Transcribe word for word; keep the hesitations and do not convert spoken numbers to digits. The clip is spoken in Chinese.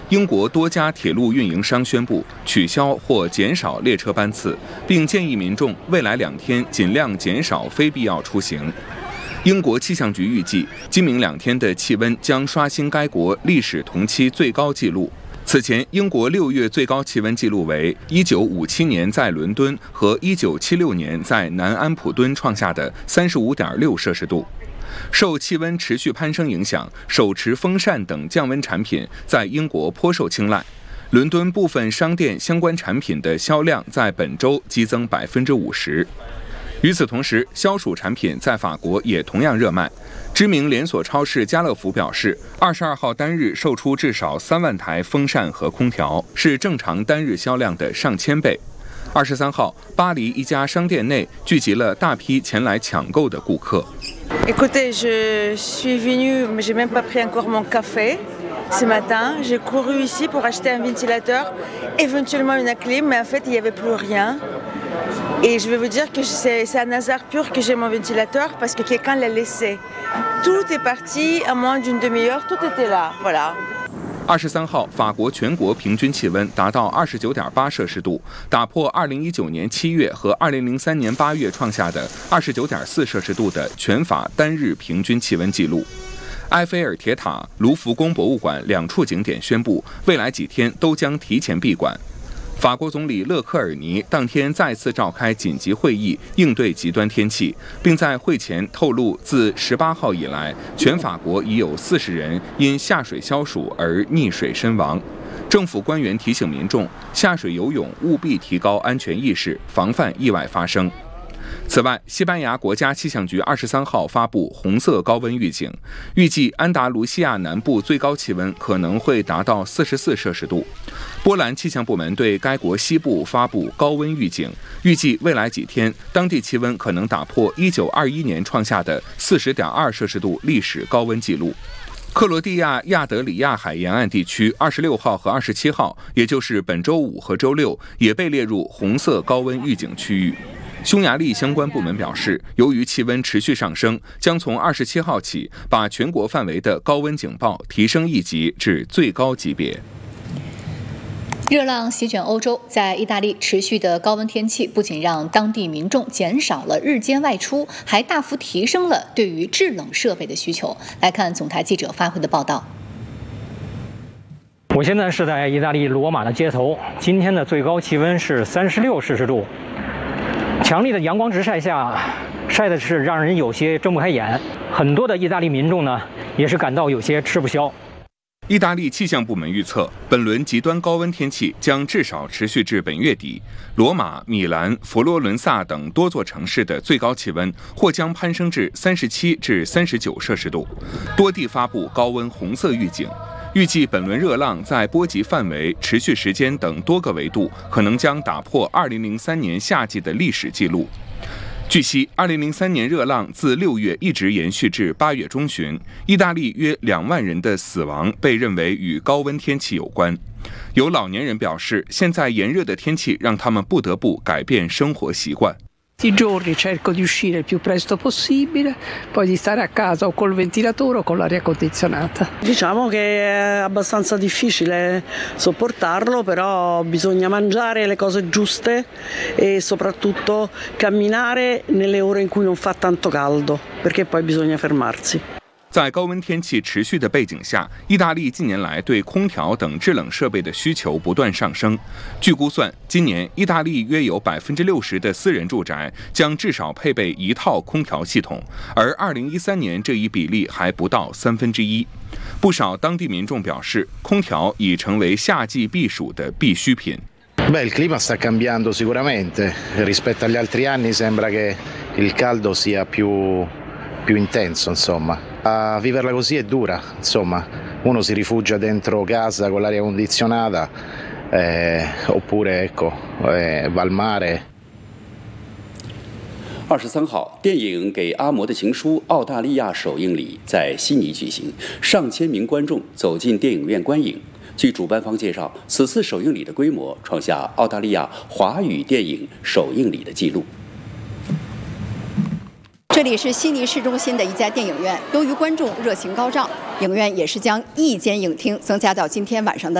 英国多家铁路运营商宣布取消或减少列车班次，并建议民众未来两天尽量减少非必要出行。英国气象局预计，今明两天的气温将刷新该国历史同期最高纪录。此前，英国六月最高气温记录为一九五七年在伦敦和一九七六年在南安普敦创下的 三十五点六摄氏度。受气温持续攀升影响，手持风扇等降温产品在英国颇受青睐。伦敦部分商店相关产品的销量在本周激增 百分之五十。与此同时，消暑产品在法国也同样热卖。知名连锁超市家乐福表示，二十二号单日售出至少三万台风扇和空调，是正常单日销量的上千倍。二十三号，巴黎一家商店内聚集了大批前来抢购的顾客。 Écoutez, je suis venue, mais j'ai même pas pris encore mon café. Ce matin, j'ai couru ici pour acheter un ventilateur, éventuellement une clim, mais en fait, il n'y avait plus rien. Et je vais vous dire que c'est, c'est un hasard pur que j'ai mon ventilateur parce que quelqu'un l'a laissé. Tout est parti à moins d'une demi-heure, tout était là, voilà. 二十三号，法国全国平均气温达到 二十九点八摄氏度，打破二零一九年七月和二零零三年八月创下的 二十九点四摄氏度的全法单日平均气温纪录。埃菲尔铁塔、卢浮宫博物馆两处景点宣布，未来几天都将提前闭馆。法国总理勒克尔尼当天再次召开紧急会议，应对极端天气，并在会前透露，自十八号以来，全法国已有四十人因下水消暑而溺水身亡。政府官员提醒民众，下水游泳务必提高安全意识，防范意外发生。此外，西班牙国家气象局二十三号发布红色高温预警，预计安达卢西亚南部最高气温可能会达到四十四摄氏度。波兰气象部门对该国西部发布高温预警，预计未来几天当地气温可能打破一九二一年创下的四十点二摄氏度历史高温纪录。克罗地亚亚德里亚海沿岸地区二十六号和二十七号，也就是本周五和周六，也被列入红色高温预警区域。匈牙利相关部门表示，由于气温持续上升，将从二十七号起把全国范围的高温警报提升一级至最高级别。 热浪席卷欧洲，在意大利持续的高温天气不仅让当地民众减少了日间外出，还大幅提升了对于制冷设备的需求。来看总台记者发回的报道。 我现在是在意大利罗马的街头，今天的最高气温是三十六摄氏度。强烈的阳光直晒下，晒的是让人有些睁不开眼。很多的意大利民众呢，也是感到有些吃不消。 意大利气象部门预测，本轮极端高温天气将至少持续至本月底。罗马、米兰、佛罗伦萨等多座城市的最高气温或将攀升至三十七至三十九摄氏度，多地发布高温红色预警。预计本轮热浪在波及范围、持续时间等多个维度，可能将打破二零零三年夏季的历史记录。据悉，二零零三年热浪自六月一直延续至八月中旬，意大利约两万人的死亡被认为与高温天气有关。有老年人表示，现在炎热的天气让他们不得不改变生活习惯。 Tutti i giorni cerco di uscire il più presto possibile, poi di stare a casa o col ventilatore o con l'aria condizionata. Diciamo che è abbastanza difficile sopportarlo, però bisogna mangiare le cose giuste e soprattutto camminare nelle ore in cui non fa tanto caldo, perché poi bisogna fermarsi. 在高温天气持续的背景下，意大利近年来对空调等制冷设备的需求不断上升。据估算，今年意大利约有 百分之六十 的私人住宅将至少配备一套空调系统，而二零一三年这一比例还不到三分之一。不少当地民众表示，空调已成为夏季避暑的必需品。 Beh, il clima sta cambiando sicuramente. Rispetto agli altri anni sembra che il caldo sia più più intenso, insomma. A viverla così è dura, insomma. Uno si rifugia dentro casa con l'aria condizionata, eh, oppure ecco, eh, va al mare. 二十三号，电影《给阿嬷的情书》澳大利亚首映礼在悉尼举行，上千名观众走进电影院观影。据主办方介绍，此次首映礼的规模创下澳大利亚华语电影首映礼的纪录。 这里是悉尼市中心的一家电影院，由于观众热情高涨，影院也是将一间影厅增加到今天晚上的